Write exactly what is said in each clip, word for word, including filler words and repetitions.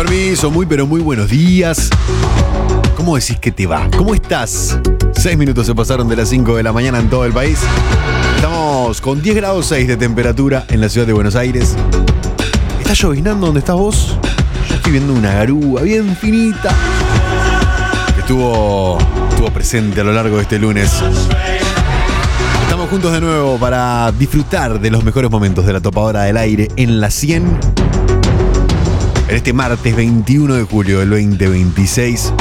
permiso, muy pero muy buenos días. ¿Cómo decís que te va? ¿Cómo estás? Seis minutos se pasaron de las cinco de la mañana en todo el país. Estamos con diez grados seis de temperatura en la ciudad de Buenos Aires. ¿Está lloviznando donde estás vos? Yo estoy viendo una garúa bien finita que estuvo, estuvo presente a lo largo de este lunes. Estamos juntos de nuevo para disfrutar de los mejores momentos de la topadora del aire en la cien. En este martes veintiuno de julio del veinte veintiséis.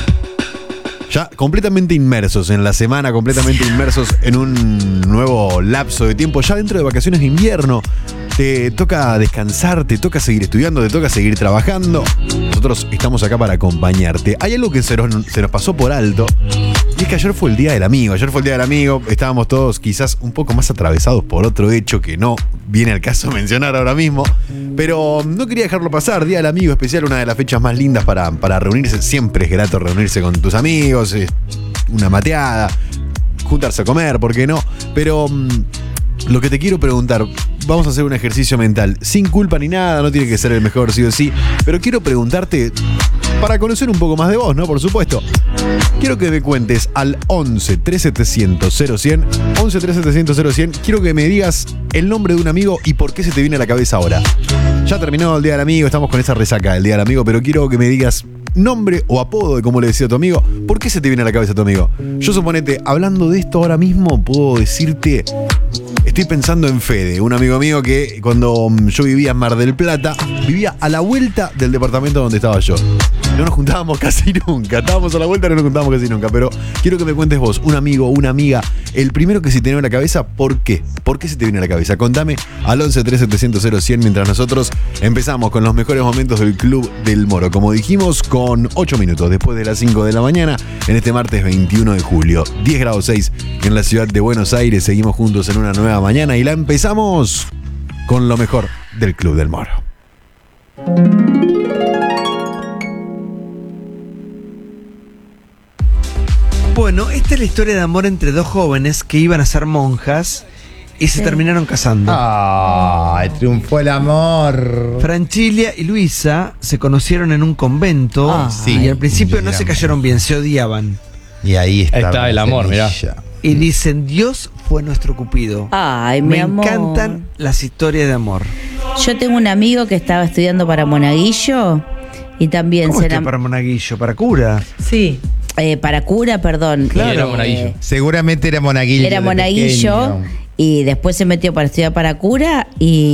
Ya completamente inmersos en la semana, completamente inmersos en un nuevo lapso de tiempo. Ya dentro de vacaciones de invierno. Te toca descansar, te toca seguir estudiando, te toca seguir trabajando. Nosotros estamos acá para acompañarte. Hay algo que se nos, se nos pasó por alto. Y es que ayer fue el Día del Amigo. Ayer fue el Día del Amigo. Estábamos todos quizás un poco más atravesados por otro hecho que no viene al caso mencionar ahora mismo. Pero no quería dejarlo pasar. Día del Amigo especial, una de las fechas más lindas para, para reunirse. Siempre es grato reunirse con tus amigos. Una mateada. Juntarse a comer, ¿por qué no? Pero lo que te quiero preguntar, vamos a hacer un ejercicio mental. Sin culpa ni nada, no tiene que ser el mejor sí o sí. Pero quiero preguntarte, para conocer un poco más de vos, ¿no? Por supuesto. Quiero que me cuentes al once, tres setecientos, cero cien. once, tres setecientos, cero cien. Quiero que me digas el nombre de un amigo y por qué se te viene a la cabeza ahora. Ya terminó el Día del Amigo, estamos con esa resaca del Día del Amigo, pero quiero que me digas nombre o apodo de cómo le decía a tu amigo. ¿Por qué se te viene a la cabeza tu amigo? Yo suponete, hablando de esto ahora mismo, puedo decirte... Estoy pensando en Fede, un amigo mío que cuando yo vivía en Mar del Plata, vivía a la vuelta del departamento donde estaba yo. No nos juntábamos casi nunca, estábamos a la vuelta y no nos juntábamos casi nunca, pero quiero que me cuentes vos, un amigo, una amiga, el primero que se te viene a la cabeza, ¿por qué? ¿Por qué se te viene a la cabeza? Contame al once, tres setecientos, cero cien mientras nosotros empezamos con los mejores momentos del Club del Moro. Como dijimos, con ocho minutos después de las cinco de la mañana, en este martes veintiuno de julio, diez grados seis en la ciudad de Buenos Aires. Seguimos juntos en una nueva mañana y la empezamos con lo mejor del Club del Moro. Bueno, esta es la historia de amor entre dos jóvenes que iban a ser monjas y se terminaron casando. ¡Ay, triunfó el amor! Francilia y Luisa se conocieron en un convento Ah, sí. y al principio no se cayeron bien, se odiaban. Y ahí está, Ahí está el amor, mirá. Y dicen, Dios fue nuestro Cupido. Ay, mi Me amor. encantan las historias de amor. Yo tengo un amigo que estaba estudiando para Monaguillo y también ¿Cómo se está enam- para monaguillo? ¿Para cura? Sí. Eh, para cura, perdón. Claro. Eh, Era monaguillo. Seguramente era monaguillo. Era de monaguillo pequeño. y después se metió para estudiar para cura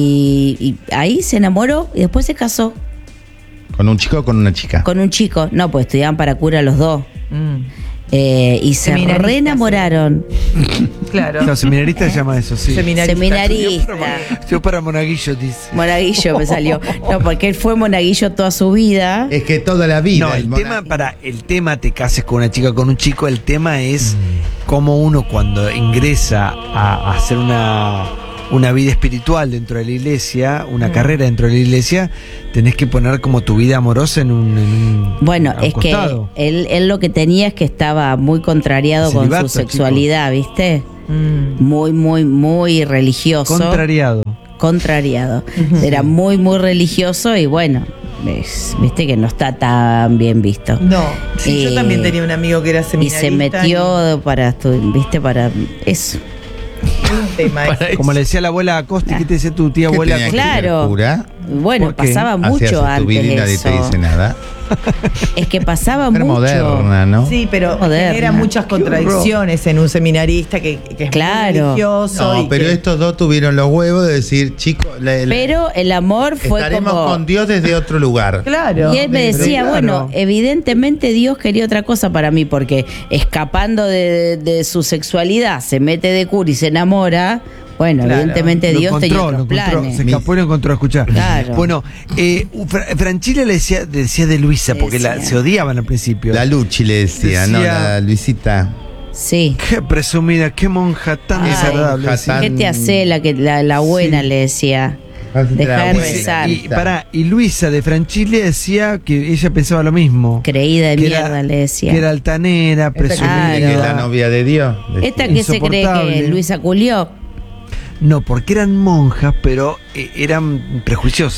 y, y ahí se enamoró y después se casó ¿Con un chico o con una chica? con un chico. No, pues estudiaban para cura los dos. Mm. Eh, y se Seminaristas, reenamoraron. Claro. No, seminarista se llama eso, sí. Seminarista. Seminarista. Estudió para monaguillo, dice. Monaguillo me salió. No, porque él fue monaguillo toda su vida. Es que toda la vida. No, el mona- tema para el tema te cases con una chica o con un chico, el tema es cómo uno cuando ingresa a, a hacer una, una vida espiritual dentro de la iglesia, una carrera dentro de la iglesia, tenés que poner como tu vida amorosa en un, en un Bueno, a un es costado. que él, él lo que tenía es que estaba muy contrariado con Celibato, su sexualidad, ¿viste? Mm. Muy, muy, muy religioso. Contrariado. contrariado. Era muy, muy religioso y bueno, es- viste que no está tan bien visto. No, sí, Eh, yo también tenía un amigo que era Y seminarista. se metió para, estu- viste, para eso. y un tema ese. Como le decía la abuela Acosta, ¿qué te decía tu tía ¿Qué abuela tenía que Acosta? ser Claro. cura? Bueno, ¿Por qué? pasaba Hacías mucho tu antes vida y nadie eso. te dice nada. Es que pasaba Era mucho. moderna, ¿no? Sí, pero Moderna. genera muchas contradicciones en un seminarista que, que es Claro. muy religioso. No, y pero que- estos dos tuvieron los huevos de decir, chicos, la- la- Pero el amor fue estaremos como... con Dios desde otro lugar. Claro. Y él me Pero decía, claro. bueno, evidentemente Dios quería otra cosa para mí, porque escapando de, de su sexualidad, se mete de cura y se enamora. Bueno, Claro. evidentemente Lo Dios encontró, tenía lo otros encontró, planes. se escapó y lo encontró a escuchar. Claro. Bueno, eh, Fra- Francila le decía, decía de Luisa, Le porque la- decía. se odiaban al principio. La Luchi le decía, ¿no? Decía- La Luisita. Sí. Qué presumida, qué monja tan Ay, desagradable. monja decía. tan- ¿Qué te hace la, que, la, la buena? Sí. Le decía. Hacete Deja la de buena. rezar. Y, pará, y Luisa de Francilla decía que ella pensaba lo mismo. Creída de Que mierda, era- le decía. Que era altanera, Esta que presumida. dice que es la novia de Dios. decía. Esta que se cree Insoportable. que Luisa culió. No, porque eran monjas, pero eh, eran prejuiciosas.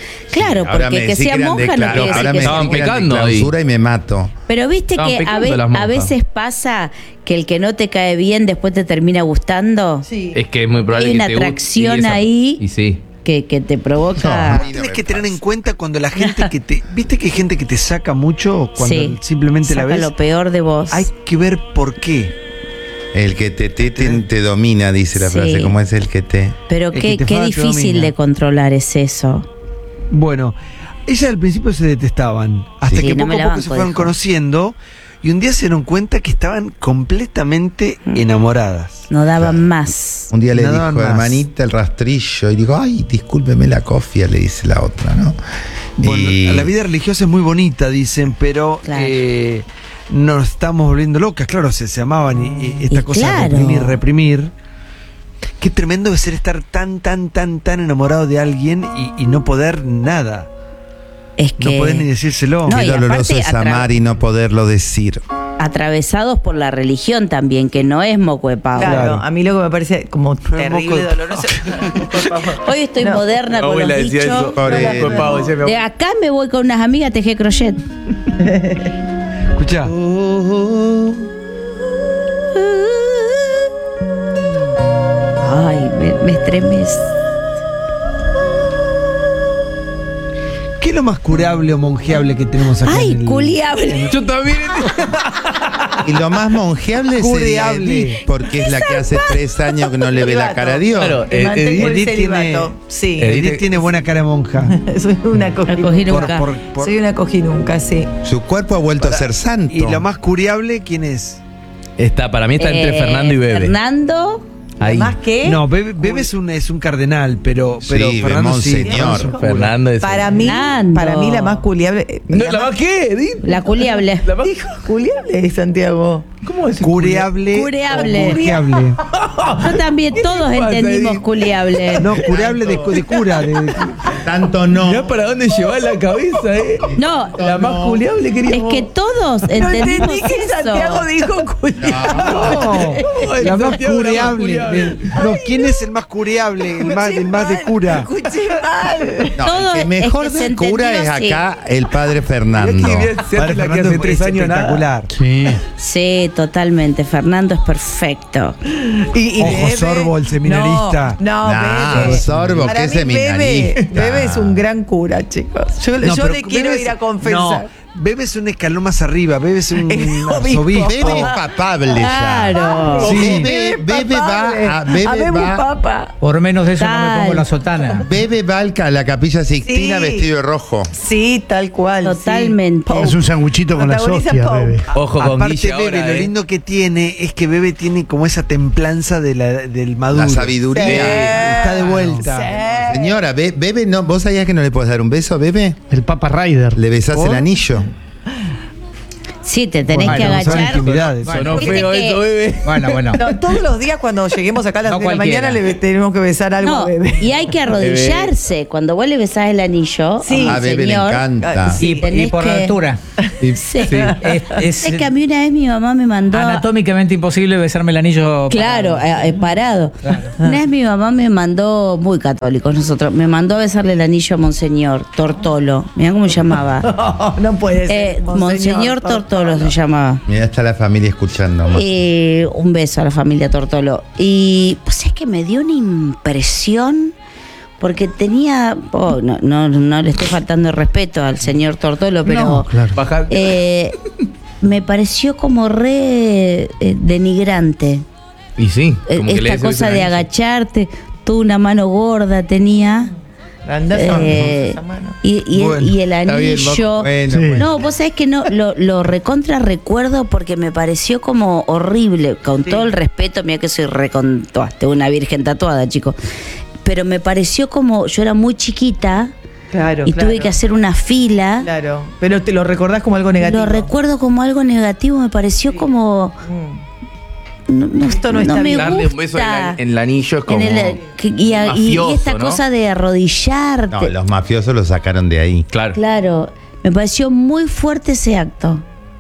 Claro, Ahora me porque que decís sea eran de monja no cla- quiere decir ahora que me sea. Estaban decís que eran de pecando ahí. clausura y me mato. Pero viste Estaban que a, pecando ve- las a monjas. veces pasa que el que no te cae bien después te termina gustando. Sí. Es que es muy probable Hay que una te guste atracción y esa- ahí. Y sí. Que, que te provoca. No, Tienes que tener en cuenta cuando la gente que te. ¿Viste que hay gente que te saca mucho cuando Sí, simplemente la saca ves? lo peor de vos. Hay que ver por qué. El que te, te, te, te domina, dice la Sí. frase. ¿Cómo es el que te? Pero El qué, que te qué fama te difícil domina. de controlar es eso. Bueno, ellas al principio se detestaban, hasta Sí, que no me poco la a poco banco, se fueron dijo. conociendo y un día se dieron cuenta que estaban completamente Mm. enamoradas. No daban más. Un día le Nada dijo, más. hermanita, el rastrillo. Y digo, ay, discúlpeme la cofia, le dice la otra, ¿no? Bueno, Y- la vida religiosa es muy bonita, dicen, pero Claro. eh, nos estamos volviendo locas. Claro, se, se amaban y, y esta Y cosa claro. de reprimir, reprimir. Qué tremendo debe ser estar tan, tan, tan, tan enamorado de alguien y, y no poder nada. Es que No poder ni decírselo. No, Qué y doloroso aparte es atra- amar y no poderlo decir. atravesados por la religión también, que no es moco de pavo. Claro, Claro. a mí lo que me parece como moco terrible, de- doloroso. Por favor. Hoy estoy No. moderna con los dichos. Pobre- Moco de pavo, decía mi De abuela. acá me voy con unas amigas a tejer crochet. Escuchá. Ay, me, me estremece. ¿Qué es lo más curable o monjeable que tenemos acá? Ay, en el- culiable. Yo también. Y lo más monjeable sería Cureable. Edith, porque es la que hace tres años que no le ve la cara a Dios. Claro, Me eh, mantengo Edith el tiene- celibato. Sí. Edith- Edith tiene buena cara de monja. Soy una cogí cogí nunca. nunca. Por- por- Soy una cogí nunca, sí. Su cuerpo ha vuelto a ser santo. ¿Y lo más curiable quién es? Está, para mí está entre Eh, Fernando y Bebe. Fernando. Ahí. ¿Más que? No, Bebe, Bebe es, un, es un cardenal, pero, pero Sí, Fernando sí. Monseñor. Fernando es un cura. Fernando es. Para mí, Fernando. para mí la más culiable. eh, No, la ¿La más- más qué, Edith? La culiable. La más- Dijo culiable, Santiago. ¿Cómo es? Cureable. Cureable. o monjeable. Yo también, todos te pasa, entendimos Edith? culiable. No, cureable de, de cura. de- Tanto no. Mirá para dónde lleva la cabeza, eh. No, La más culiable quería. es que todos No entendimos entendí que Santiago eso. dijo culiable. No, la más cureable. No, ¿quién es el más cureable? El más, el más de cura. Escuché mal. No, Todo el que mejor es que se de cura es entendió acá el padre Fernando. Padre Fernando es espectacular. Sí. Sí, totalmente. Fernando es perfecto. Y, y Ojo, Bebe- Sorbo, el seminarista. No, no, Nah, Bebe. Sorbo, Para qué mí, Bebe, seminarista. Bebe es un gran cura, chicos. Yo, No, yo pero le quiero Bebe ir a es- confesar. No, Bebe es un escalón más arriba. Bebe es un Es arzobispo. Bebe es papable ya. Claro. Sí. Bebe, Bebe papable. va a, Bebe Habemos va, papa. Por menos de eso no me Tal. pongo la sotana. Bebe va al ca- a la capilla Sixtina Sí. vestido de rojo. Sí, tal cual. Totalmente. Sí. Es un sanguchito con las Protagoniza hostias, Pope. bebé. Ojo con Aparte, Guille Bebe, ahora, lo eh. lindo que tiene es que Bebe tiene como esa templanza de la, del maduro. La sabiduría. Sí. Está de vuelta. Sí. Señora, Be- Bebe, no, ¿vos sabías que no le puedes dar un beso a Bebe? El Papa Rider. Le besás ¿Oh? el anillo. Sí, te tenés Bueno, que vamos a ver agachar. intimidades. Sonó Viste feo que- eso, Bebe. Bueno, bueno. No, todos los días cuando lleguemos acá a las No diez de la cualquiera. mañana le tenemos que besar algo No, a Bebe. y hay que arrodillarse. Cuando vos le besás el anillo, Sí. A Bebe le señor, encanta. Ah, sí. Y, y tenés por la que- altura. Sí. Sí. Es, es Es que a mí una vez mi mamá me mandó. anatómicamente imposible besarme el anillo. Claro, parado. eh, eh, parado. Una vez mi mamá me mandó, muy católicos nosotros, me mandó a besarle el anillo a Monseñor Tortolo. Mirá cómo se llamaba. No, no puede ser. Eh, Monseñor Tortolo se llamaba. Mira, está la familia escuchando. Eh, un beso a la familia Tortolo. Y pues es que me dio una impresión, porque tenía, oh, no, no, no le estoy faltando el respeto al señor Tortolo, pero No, claro. Baja. eh, me pareció como re eh, denigrante. Y sí. Eh, como que le Esta des cosa el de anillo. agacharte, toda una mano gorda tenía. Eh, y, y el- Bueno, y el Está bien, anillo. bueno, Sí. bueno. No, vos sabés que no, lo, lo recontra recuerdo porque me pareció como horrible, con todo el respeto, mira que soy recontuaste, una virgen tatuada, chico. Pero me pareció como, yo era muy chiquita Claro, y claro. tuve que hacer una fila. Claro, pero te lo recordás como algo negativo. Lo recuerdo como algo negativo, me pareció como. Mm. No, no- Esto no está me bien. Darle un beso en, gusta. la- en el anillo es como. En el- que- y, a- y- y mafioso, esta ¿no? cosa de arrodillarte. No, los mafiosos lo sacaron de ahí. Claro. Claro, me pareció muy fuerte ese acto.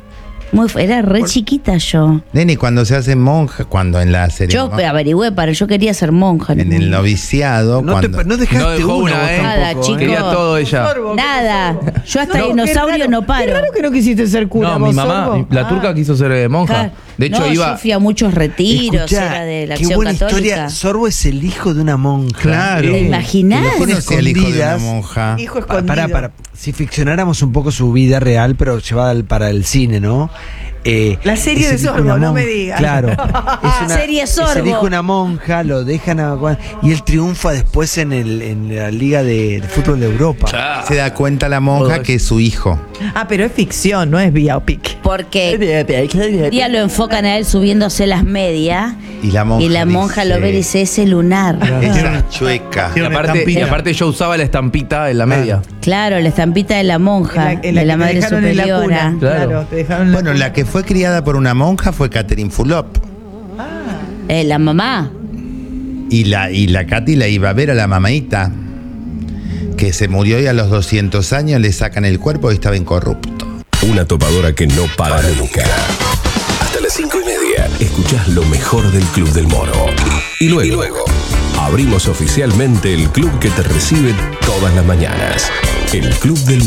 Muy, era re chiquita yo. Nene, cuando se hace monja, cuando en la Yo ceremonia, averigüé, para yo quería ser monja. en el noviciado, No, te, cuando no dejaste No dejó una, una, vos eh. tampoco, Nada, ¿eh? chico. Quería todo ella. Sorbo, Nada. Yo hasta No, dinosaurio qué raro, no Qué paro. raro que no quisiste ser cura. No, vos, mi mamá, Sorbo. la Ah. turca quiso ser eh, monja. Claro. De hecho, no, iba. yo fui a muchos retiros, Escuchá, era de la qué acción buena católica. historia. Sorbo es el hijo de una monja. Claro. ¿Te imaginás? Yo conocí al hijo de una Escondidas. monja. Hijo Pa- escondido. Para, para, si ficcionáramos un poco su vida real, pero llevada al- para el cine, ¿no? Eh, La serie es de el hijo Sorbo, una no monja. me digas. Claro. Es una, Serie es el Sorbo. hijo de una monja, lo dejan a, y él triunfa después en, el, en la Liga de, de Fútbol de Europa. Se da cuenta la monja que es su hijo. Ah, pero es ficción, no es biopic. Porque un día lo enfocan a él subiéndose las medias Y la monja, y la monja dice, lo ve y dice, ese lunar. esa chueca. Y aparte, y aparte yo usaba la estampita en la media. Claro, la estampita de la monja, En la- en la de la que te madre dejaron en la superiora. cuna. Claro. Claro, te dejaron en la Bueno, cuna. la que fue criada por una monja fue Catherine Fulop. Eh, la mamá. Y la, y la Katy la iba a ver a la mamaita, que se murió y a los doscientos años le sacan el cuerpo y estaba incorrupto. Una topadora que no para nunca. Hasta las cinco y media. Escuchás lo mejor del Club del Moro. Y luego, y luego abrimos oficialmente el club que te recibe todas las mañanas. El Club del